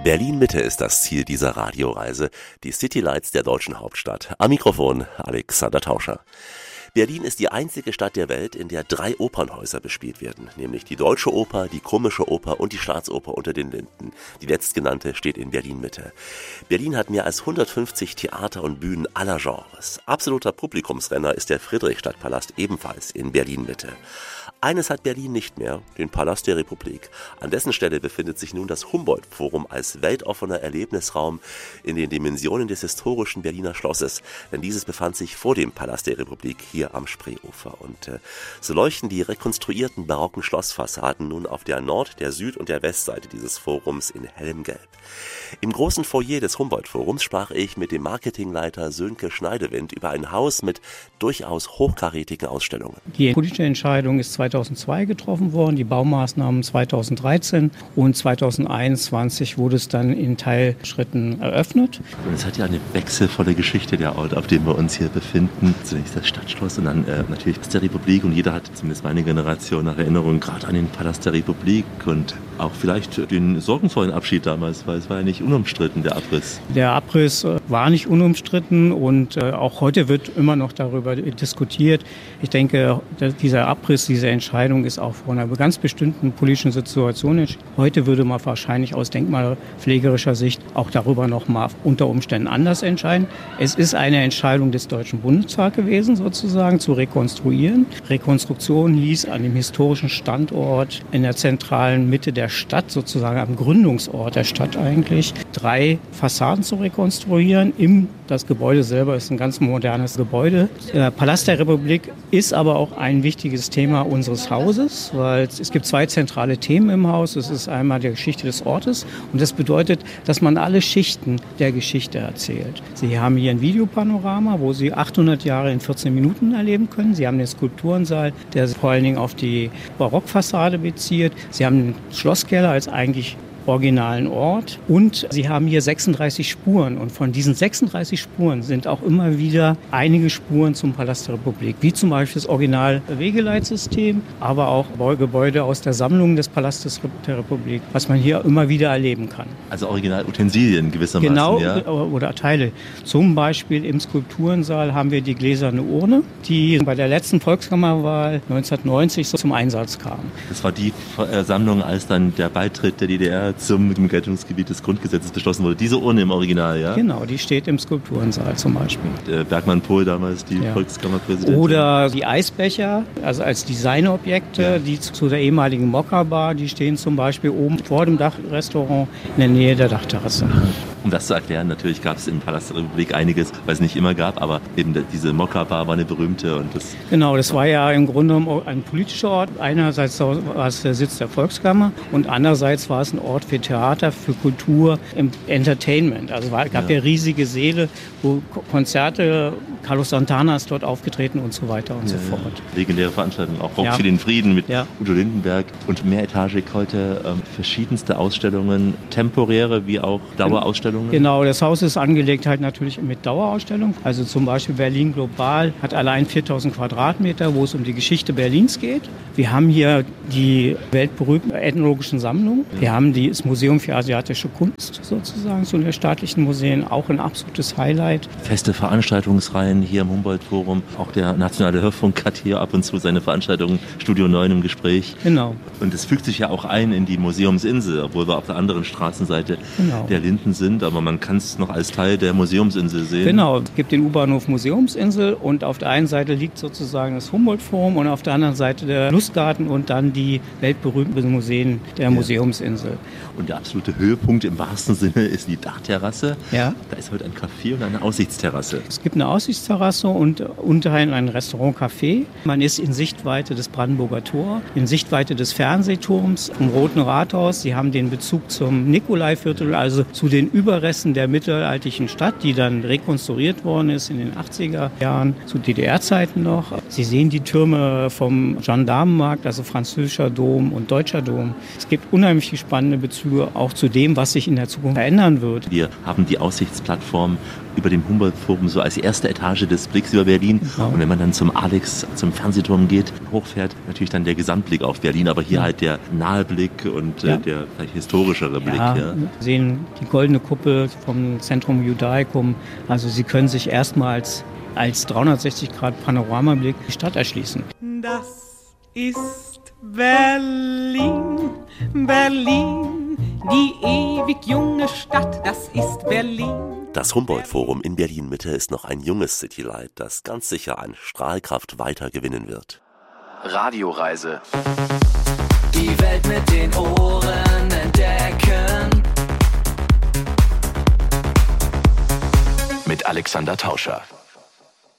Berlin-Mitte ist das Ziel dieser Radioreise, die Citylights der deutschen Hauptstadt. Am Mikrofon Alexander Tauscher. Berlin ist die einzige Stadt der Welt, in der 3 Opernhäuser bespielt werden, nämlich die Deutsche Oper, die Komische Oper und die Staatsoper unter den Linden. Die letztgenannte steht in Berlin-Mitte. Berlin hat mehr als 150 Theater und Bühnen aller Genres. Absoluter Publikumsrenner ist der Friedrichstadtpalast ebenfalls in Berlin-Mitte. Eines hat Berlin nicht mehr, den Palast der Republik. An dessen Stelle befindet sich nun das Humboldt-Forum als weltoffener Erlebnisraum in den Dimensionen des historischen Berliner Schlosses. Denn dieses befand sich vor dem Palast der Republik hier am Spreeufer. Und so leuchten die rekonstruierten barocken Schlossfassaden nun auf der Nord-, der Süd- und der Westseite dieses Forums in hellem Gelb. Im großen Foyer des Humboldt-Forums sprach ich mit dem Marketingleiter Sönke Schneidewind über ein Haus mit durchaus hochkarätigen Ausstellungen. Die politische Entscheidung ist 2002 getroffen worden, die Baumaßnahmen 2013 und 2021 wurde es dann in Teilschritten eröffnet. Und es hat ja eine wechselvolle Geschichte, der Ort, auf dem wir uns hier befinden. Zunächst das Stadtschloss und dann natürlich das der Republik, und jeder hat, zumindest meine Generation, nach Erinnerung gerade an den Palast der Republik und auch vielleicht den sorgenvollen Abschied damals, weil es war ja nicht unumstritten, der Abriss. Der Abriss war nicht unumstritten und auch heute wird immer noch darüber diskutiert. Ich denke, dieser Abriss, diese Entscheidung ist auch vor einer ganz bestimmten politischen Situation entschieden. Heute würde man wahrscheinlich aus denkmalpflegerischer Sicht auch darüber noch mal unter Umständen anders entscheiden. Es ist eine Entscheidung des Deutschen Bundestags gewesen, sozusagen, zu rekonstruieren. Rekonstruktion hieß, an dem historischen Standort in der zentralen Mitte der Stadt, sozusagen am Gründungsort der Stadt eigentlich, 3 Fassaden zu rekonstruieren. Das Gebäude selber ist ein ganz modernes Gebäude. Der Palast der Republik ist aber auch ein wichtiges Thema unseres Hauses, weil es gibt 2 zentrale Themen im Haus. Es ist einmal die Geschichte des Ortes und das bedeutet, dass man alle Schichten der Geschichte erzählt. Sie haben hier ein Videopanorama, wo Sie 800 Jahre in 14 Minuten erleben können. Sie haben den Skulpturensaal, der vor allen Dingen auf die Barockfassade bezieht. Sie haben den Schlosskeller als eigentlich originalen Ort und Sie haben hier 36 Spuren und von diesen 36 Spuren sind auch immer wieder einige Spuren zum Palast der Republik, wie zum Beispiel das Original Wegeleitsystem, aber auch Gebäude aus der Sammlung des Palastes der Republik, was man hier immer wieder erleben kann. Also Originalutensilien gewissermaßen, genau, ja? Oder Teile. Zum Beispiel im Skulpturensaal haben wir die gläserne Urne, die bei der letzten Volkskammerwahl 1990 so zum Einsatz kam. Das war die Sammlung, als dann der Beitritt der DDR zum Geltungsgebiet des Grundgesetzes beschlossen wurde. Diese Urne im Original, ja? Genau, die steht im Skulpturensaal zum Beispiel. Bergmann-Pohl damals, die Volkskammerpräsidentin. Oder die Eisbecher, also als Designobjekte, die zu der ehemaligen Mokka-Bar, die stehen zum Beispiel oben vor dem Dachrestaurant in der Nähe der Dachterrasse. Um das zu erklären, natürlich gab es im Palast der Republik einiges, was es nicht immer gab, aber eben diese Mokka-Bar war eine berühmte. Und das genau, das war ja im Grunde genommen ein politischer Ort. Einerseits war es der Sitz der Volkskammer und andererseits war es ein Ort für Theater, für Kultur, im Entertainment. Also es gab ja riesige Säle, wo Konzerte, Carlos Santana ist dort aufgetreten und so weiter und so fort. Legendäre Veranstaltungen, auch Rock für den Frieden mit Udo Lindenberg und mehretagig heute verschiedenste Ausstellungen, temporäre wie auch Dauerausstellungen. Genau, das Haus ist angelegt halt natürlich mit Dauerausstellungen. Also zum Beispiel Berlin Global hat allein 4000 Quadratmeter, wo es um die Geschichte Berlins geht. Wir haben hier die weltberühmten ethnologischen Sammlungen. Wir haben das Museum für asiatische Kunst sozusagen, zu den staatlichen Museen, auch ein absolutes Highlight. Feste Veranstaltungsreihen hier im Humboldt-Forum. Auch der Nationale Hörfunk hat hier ab und zu seine Veranstaltungen Studio 9 im Gespräch. Genau. Und es fügt sich ja auch ein in die Museumsinsel, obwohl wir auf der anderen Straßenseite der Linden sind. Aber man kann es noch als Teil der Museumsinsel sehen. Genau, es gibt den U-Bahnhof Museumsinsel und auf der einen Seite liegt sozusagen das Humboldt-Forum und auf der anderen Seite der Lustgarten und dann die weltberühmten Museen der Museumsinsel. Und der absolute Höhepunkt im wahrsten Sinne ist die Dachterrasse. Ja. Da ist heute ein Café und eine Aussichtsterrasse. Es gibt eine Aussichtsterrasse und unterhalb ein Restaurant-Café. Man ist in Sichtweite des Brandenburger Tor, in Sichtweite des Fernsehturms, vom Roten Rathaus. Sie haben den Bezug zum Nikolaiviertel, also zu den Überresten der mittelalterlichen Stadt, die dann rekonstruiert worden ist in den 80er Jahren, zu DDR-Zeiten noch. Sie sehen die Türme vom Gendarmenmarkt, also französischer Dom und deutscher Dom. Es gibt unheimlich spannende Bezüge auch zu dem, was sich in der Zukunft verändern wird. Wir haben die Aussichtsplattform über dem Humboldt-Forum so als erste Etage des Blicks über Berlin. Genau. Und wenn man dann zum Fernsehturm geht, hochfährt, natürlich dann der Gesamtblick auf Berlin, aber hier halt der nahe Blick und der vielleicht historischere Blick. Ja. Wir sehen die goldene Kuppel vom Centrum Judaicum. Also Sie können sich erstmals als 360-Grad-Panoramablick die Stadt erschließen. Das ist Berlin, Berlin, die ewig junge Stadt, das ist Berlin. Das Humboldt-Forum in Berlin-Mitte ist noch ein junges Citylight, das ganz sicher an Strahlkraft weiter gewinnen wird. Radioreise. Die Welt mit den Ohren entdecken. Mit Alexander Tauscher.